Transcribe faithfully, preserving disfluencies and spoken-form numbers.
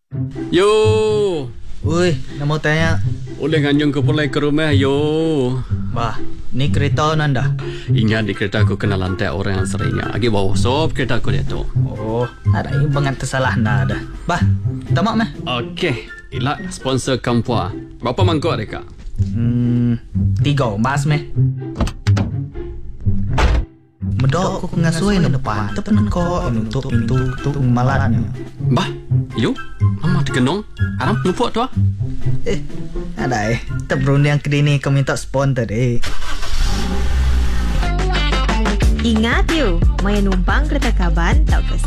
Yo, Ui, nak mau tanya. boleh nganyung ke pulai ke rumah, yo. Bah, ni kereta nanda. Ingat di kereta aku kena lantai orang yang seringnya. Agi bawa sop kereta aku dia tu. Oh, ada ini banget tersalah nada. Bah, tamak meh. Okey, ila sponsor kampua. Berapa mangkuk mereka? Hmm, tiga mas meh. Medok aku ngasui na depan. Tepen ko nutup pintu tu malatnya. Bah, yo. Mama dikenong. Aram lupuk tu ah. Eh, ada eh. Terberundang ke dini kau minta sponsor deh. Ingat yuk, maya numpang kereta kaban tak ke